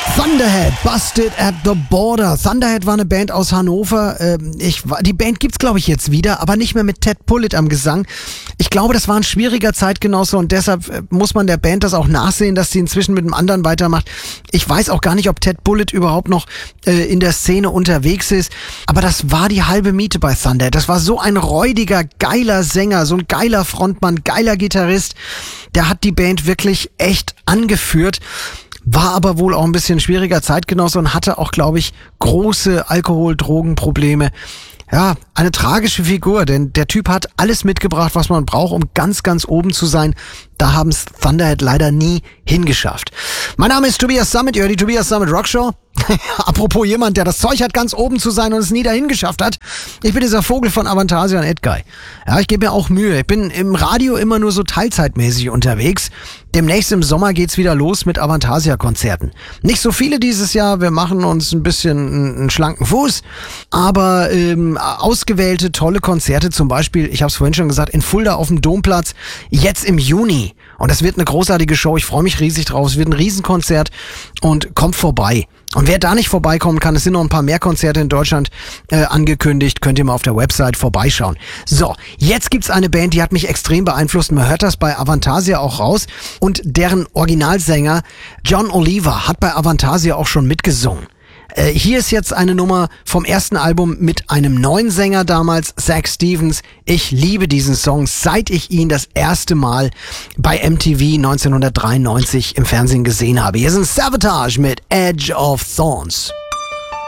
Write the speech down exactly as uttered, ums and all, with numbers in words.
Thunderhead, Busted at the Border. Thunderhead war eine Band aus Hannover. Ähm, ich, die Band gibt's, glaube ich, jetzt wieder, aber nicht mehr mit Ted Pullitt am Gesang. Ich glaube, das war ein schwieriger Zeitgenosse und deshalb äh, muss man der Band das auch nachsehen, dass sie inzwischen mit einem anderen weitermacht. Ich weiß auch gar nicht, ob Ted Pullitt überhaupt noch äh, in der Szene unterwegs ist, aber das war die halbe Miete bei Thunderhead. Das war so ein räudiger, geiler Sänger, so ein geiler Frontmann, geiler Gitarrist. Der hat die Band wirklich echt angeführt. War aber wohl auch ein bisschen schwieriger Zeitgenosse und hatte auch, glaube ich, große Alkohol-Drogen-Probleme. Ja, eine tragische Figur, denn der Typ hat alles mitgebracht, was man braucht, um ganz, ganz oben zu sein. Da haben es Thunderhead leider nie hingeschafft. Mein Name ist Tobias Sammet, ihr hört die Tobias Sammet Rockshow. Apropos jemand, der das Zeug hat, ganz oben zu sein und es nie dahin geschafft hat. Ich bin dieser Vogel von Avantasia und Edguy. Ja, ich gebe mir auch Mühe. Ich bin im Radio immer nur so teilzeitmäßig unterwegs. Demnächst im Sommer geht's wieder los mit Avantasia-Konzerten. Nicht so viele dieses Jahr. Wir machen uns ein bisschen einen, einen schlanken Fuß. Aber ähm, ausgewählte, tolle Konzerte, zum Beispiel, ich habe es vorhin schon gesagt, in Fulda auf dem Domplatz, jetzt im Juni. Und das wird eine großartige Show. Ich freue mich riesig drauf. Es wird ein Riesenkonzert und kommt vorbei. Und wer da nicht vorbeikommen kann, es sind noch ein paar mehr Konzerte in Deutschland äh, angekündigt, könnt ihr mal auf der Website vorbeischauen. So, jetzt gibt's eine Band, die hat mich extrem beeinflusst. Man hört das bei Avantasia auch raus. Und deren Originalsänger John Oliver hat bei Avantasia auch schon mitgesungen. Äh, hier ist jetzt eine Nummer vom ersten Album mit einem neuen Sänger damals, Zach Stevens. Ich liebe diesen Song, seit ich ihn das erste Mal bei M T V neunzehnhundertdreiundneunzig im Fernsehen gesehen habe. Hier sind Savatage mit Edge of Thorns.